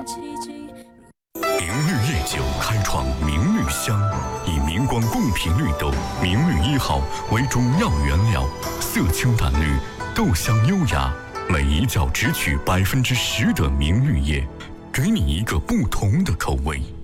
明绿夜酒开创明绿香，以明光贡品绿豆明绿1号为主要原料，色清淡绿，豆香优雅，每一角只取10%的明绿叶，给你一个不同的口味。